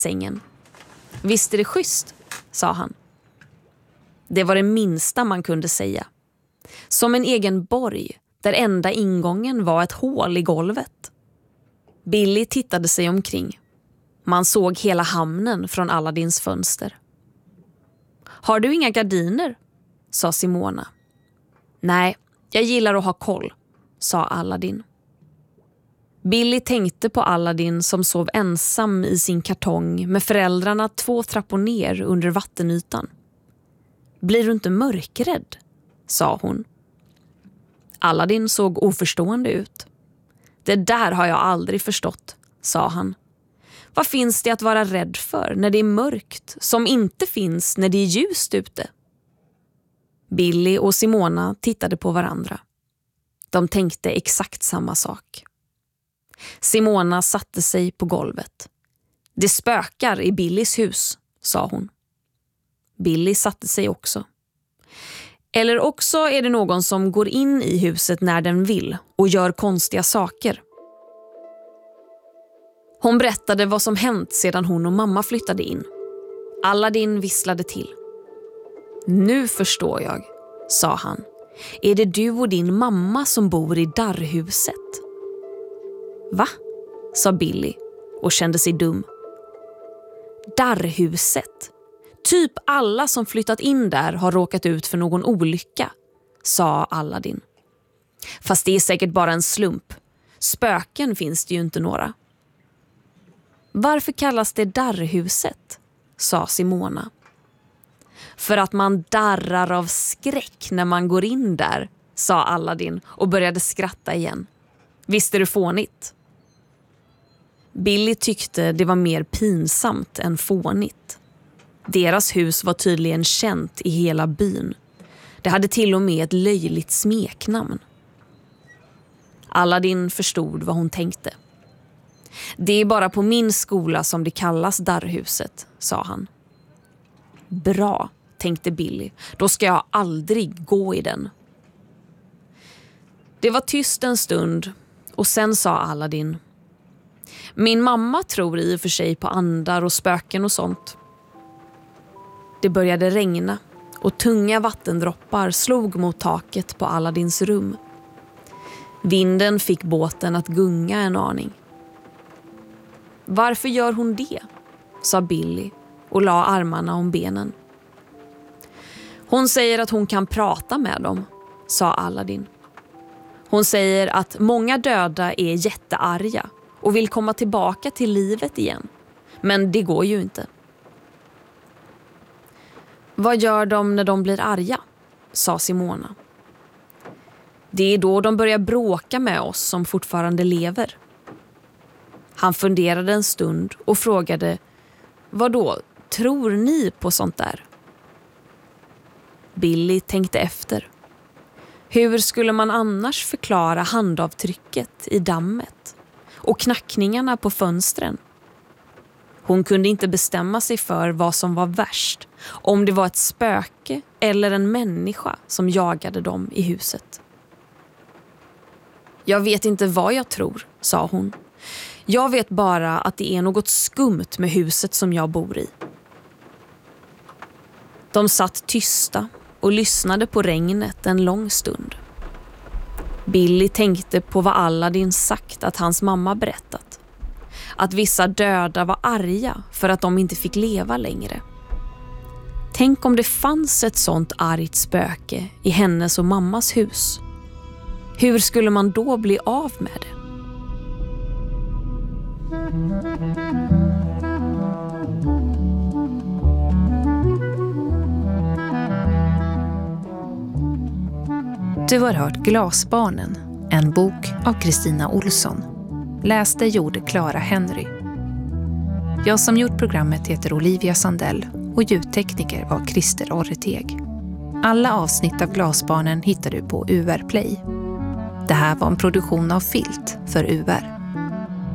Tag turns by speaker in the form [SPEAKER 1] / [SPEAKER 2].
[SPEAKER 1] sängen. Visst är det schysst, sa han. Det var det minsta man kunde säga. Som en egen borg, där enda ingången var ett hål i golvet. Billy tittade sig omkring. Man såg hela hamnen från Aladdins fönster. Har du inga gardiner? Sa Simona. Nej, jag gillar att ha koll, sa Aladdin. Billy tänkte på Aladdin som sov ensam i sin kartong med föräldrarna 2 trappor ner under vattenytan. Blir du inte mörkrädd? Sa hon. Aladdin såg oförstående ut. Det där har jag aldrig förstått, sa han. Vad finns det att vara rädd för när det är mörkt som inte finns när det är ljust ute? Billy och Simona tittade på varandra. De tänkte exakt samma sak. Simona satte sig på golvet. Det spökar i Billys hus, sa hon. Billy satte sig också. Eller också är det någon som går in i huset när den vill och gör konstiga saker. Hon berättade vad som hänt sedan hon och mamma flyttade in. Aladdin visslade till. Nu förstår jag, sa han. Är det du och din mamma som bor i darrhuset? Va? Sa Billy och kände sig dum. Darrhuset. Typ alla som flyttat in där har råkat ut för någon olycka, sa Aladdin. Fast det är säkert bara en slump. Spöken finns det ju inte några. Varför kallas det darrhuset? Sa Simona. För att man darrar av skräck när man går in där, sa Aladdin och började skratta igen. Visst är det fånigt? Billy tyckte det var mer pinsamt än fånigt. Deras hus var tydligen känt i hela byn. Det hade till och med ett löjligt smeknamn. Aladdin förstod vad hon tänkte. Det är bara på min skola som det kallas darrhuset, sa han. Bra, tänkte Billy. Då ska jag aldrig gå i den. Det var tyst en stund och sen sa Aladdin. Min mamma tror i och för sig på andar och spöken och sånt. Det började regna och tunga vattendroppar slog mot taket på Aladdins rum. Vinden fick båten att gunga en aning. Varför gör hon det? Sa Billy och la armarna om benen. Hon säger att hon kan prata med dem, sa Aladdin. Hon säger att många döda är jättearga och vill komma tillbaka till livet igen. Men det går ju inte. Vad gör de när de blir arga? Sa Simona. Det är då de börjar bråka med oss som fortfarande lever. Han funderade en stund och frågade, vadå, tror ni på sånt där? Billy tänkte efter. Hur skulle man annars förklara handavtrycket i dammet och knackningarna på fönstren? Hon kunde inte bestämma sig för vad som var värst, om det var ett spöke eller en människa som jagade dem i huset. Jag vet inte vad jag tror, sa hon. Jag vet bara att det är något skumt med huset som jag bor i. De satt tysta och lyssnade på regnet en lång stund. Billy tänkte på vad Aladdin sagt att hans mamma berättat. Att vissa döda var arga för att de inte fick leva längre. Tänk om det fanns ett sånt argt spöke i hennes och mammas hus. Hur skulle man då bli av med det?
[SPEAKER 2] Du har hört Glasbarnen, en bok av Kristina Olsson. Läste gjorde Clara Henry. Jag som gjort programmet heter Olivia Sandell och ljudtekniker var Christer Orreteg. Alla avsnitt av Glasbarnen hittar du på UR Play. Det här var en produktion av Filt för UR.